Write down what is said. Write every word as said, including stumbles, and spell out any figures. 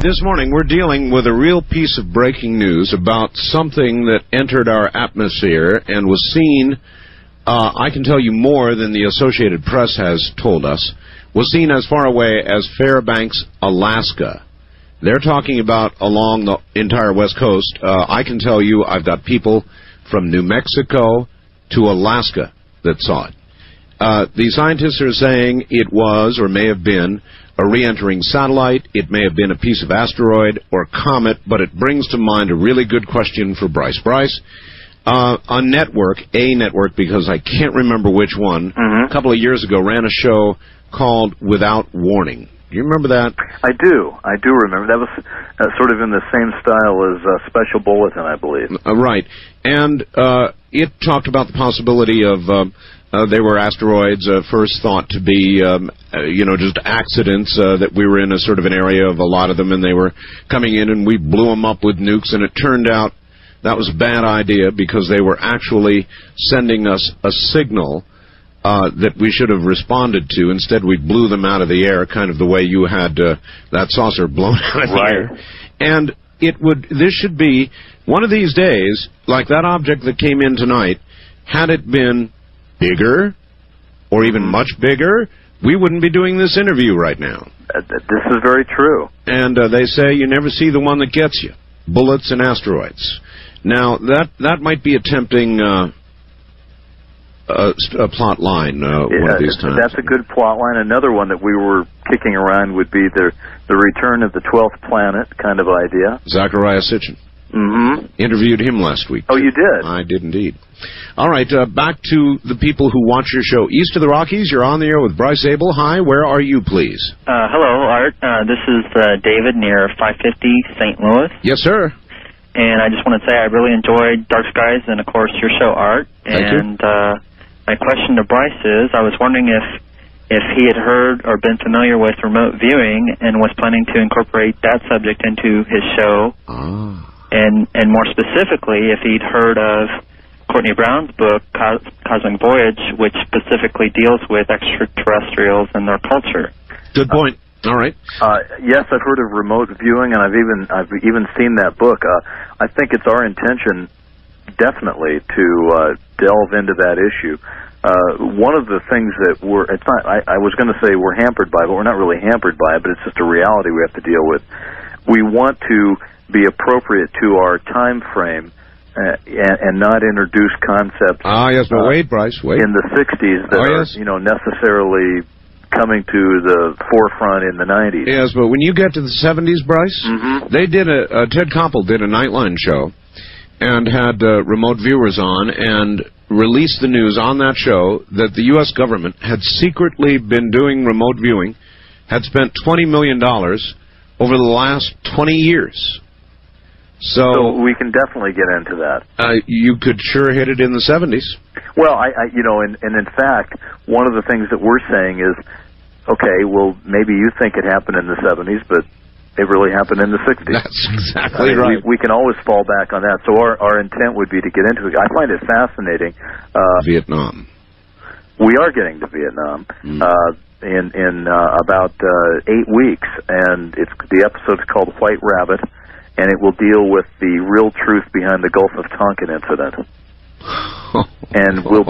this morning we're dealing with a real piece of breaking news about something that entered our atmosphere and was seen, uh, I can tell you more than the Associated Press has told us, was seen as far away as Fairbanks, Alaska. They're talking about along the entire West Coast. Uh, I can tell you I've got people from New Mexico to Alaska that saw it. Uh, the scientists are saying it was, or may have been, a re-entering satellite. It may have been a piece of asteroid or comet, but it brings to mind a really good question for Bryce. Bryce, uh, a network, a network, because I can't remember which one, mm-hmm. a couple of years ago ran a show called Without Warning. Do you remember that? I do. I do remember. That was uh, sort of in the same style as uh, Special Bulletin, I believe. Uh, right. And uh, it talked about the possibility of... Uh, Uh, they were asteroids, uh, first thought to be, um, uh, you know, just accidents, uh, that we were in a sort of an area of a lot of them, and they were coming in, and we blew them up with nukes, and it turned out that was a bad idea because they were actually sending us a signal uh, that we should have responded to. Instead, we blew them out of the air, kind of the way you had uh, that saucer blown out of the right. air. And it would, this should be, one of these days, like that object that came in tonight, had it been bigger, or even much bigger, we wouldn't be doing this interview right now. Uh, this is very true. And uh, they say you never see the one that gets you. Bullets and asteroids. Now, that that might be a tempting uh, uh, a plot line uh, yeah, one of these times. That's a good plot line. Another one that we were kicking around would be the, the return of the twelfth planet kind of idea. Zachariah Sitchin. Mm-hmm. Interviewed him last week. Oh, you did? I did indeed. All right, uh, back to the people who watch your show. East of the Rockies, you're on the air with Bryce Abel. Hi, where are you, please? Uh, hello, Art. Uh, this is uh, David near five fifty Saint Louis. Yes, sir. And I just want to say I really enjoyed Dark Skies and, of course, your show, Art. Thank and you. Uh, my question to Bryce is, I was wondering if if he had heard or been familiar with remote viewing and was planning to incorporate that subject into his show. Ah. And, and more specifically, if he'd heard of Courtney Brown's book, Cos Cosmic Voyage, which specifically deals with extraterrestrials and their culture. Good point. All right. Uh, yes, I've heard of remote viewing, and I've even I've even seen that book. Uh, I think it's our intention, definitely, to uh, delve into that issue. Uh, one of the things that we're, it's not, I, I was going to say we're hampered by, but we're not really hampered by it, but it's just a reality we have to deal with. We want to be appropriate to our time frame uh, and, and not introduce concepts. Ah, yes, but uh, wait, Bryce, wait. in the sixties that oh, are, yes. you know, necessarily coming to the forefront in the nineties. Yes, but when you get to the seventies, Bryce, mm-hmm. they did a, uh, Ted Koppel did a Nightline show and had uh, remote viewers on and released the news on that show that the U S government had secretly been doing remote viewing, had spent twenty million dollars over the last twenty years. So, so we can definitely get into that. Uh, you could sure hit it in the seventies. Well, I, I you know, and, and in fact, one of the things that we're saying is, okay, well, maybe you think it happened in the seventies, but it really happened in the sixties. That's exactly I mean, right. We, we can always fall back on that. So our, our intent would be to get into it. I find it fascinating. Uh, Vietnam. We are getting to Vietnam. Mm. Uh, in in uh, about uh, eight weeks, and it's the episode's called White Rabbit, and it will deal with the real truth behind the Gulf of Tonkin incident. And we'll